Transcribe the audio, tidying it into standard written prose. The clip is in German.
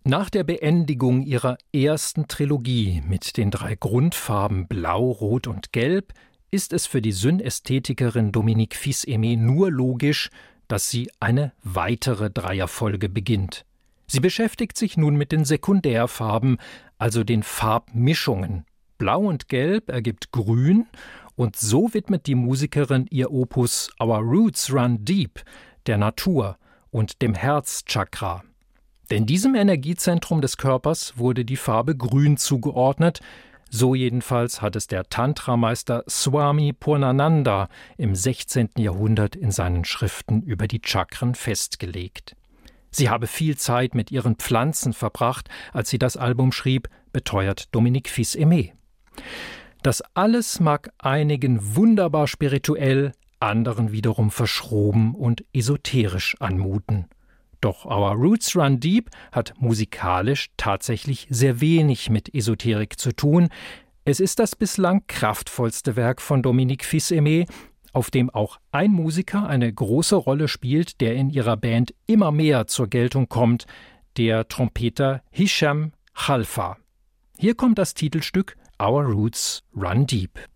Nach der Beendigung ihrer ersten Trilogie mit den 3 Grundfarben Blau, Rot und Gelb ist es für die Synästhetikerin Dominique Fils-Aimé nur logisch, dass sie eine weitere Dreierfolge beginnt. Sie beschäftigt sich nun mit den Sekundärfarben, also den Farbmischungen. Blau und Gelb ergibt Grün und so widmet die Musikerin ihr Opus Our Roots Run Deep der Natur und dem Herzchakra. Denn diesem Energiezentrum des Körpers wurde die Farbe Grün zugeordnet, so jedenfalls hat es der Tantrameister Swami Purnananda im 16. Jahrhundert in seinen Schriften über die Chakren festgelegt. Sie habe viel Zeit mit ihren Pflanzen verbracht, als sie das Album schrieb, beteuert Dominique Fils-Aimé. Das alles mag einigen wunderbar spirituell, anderen wiederum verschroben und esoterisch anmuten. Doch Our Roots Run Deep hat musikalisch tatsächlich sehr wenig mit Esoterik zu tun. Es ist das bislang kraftvollste Werk von Dominique Fils-Aimé, auf dem auch ein Musiker eine große Rolle spielt, der in ihrer Band immer mehr zur Geltung kommt, der Trompeter Hicham Khalfa. Hier kommt das Titelstück Our Roots Run Deep.